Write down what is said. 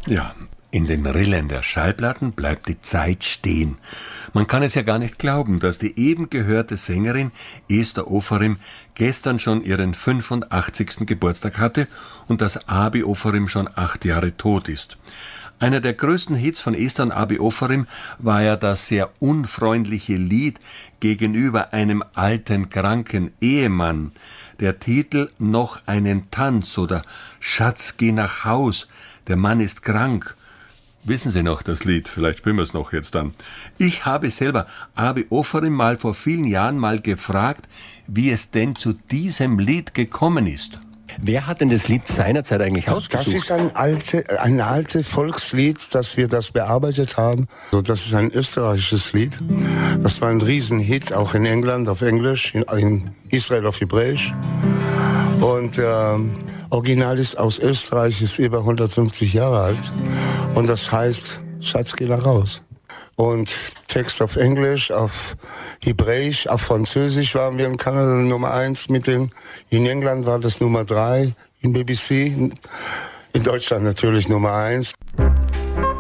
Ja, in den Rillen der Schallplatten bleibt die Zeit stehen. Man kann es ja gar nicht glauben, dass die eben gehörte Sängerin Esther Ofarim gestern schon ihren 85. Geburtstag hatte und dass Abi Ofarim schon 8 Jahre tot ist. Einer der größten Hits von Esther und Abi Ofarim war ja das sehr unfreundliche Lied gegenüber einem alten, kranken Ehemann. Der Titel »Noch einen Tanz« oder »Schatz, geh nach Haus, der Mann ist krank«. Wissen Sie noch das Lied? Vielleicht spielen wir es noch jetzt dann. Ich habe selber Abi Ofarim mal vor vielen Jahren mal gefragt, wie es denn zu diesem Lied gekommen ist. Wer hat denn das Lied seinerzeit eigentlich ausgesucht? Das ist ein altes Volkslied, das wir bearbeitet haben. Das ist ein österreichisches Lied. Das war ein Riesenhit, auch in England auf Englisch, in Israel auf Hebräisch. Und Original ist aus Österreich, ist über 150 Jahre alt. Und das heißt, Schatz, geh nach raus. Und Text auf Englisch, auf Hebräisch, auf Französisch waren wir in Kanada Nummer 1 mit dem. In England war das Nummer 3, in BBC. In Deutschland natürlich Nummer 1.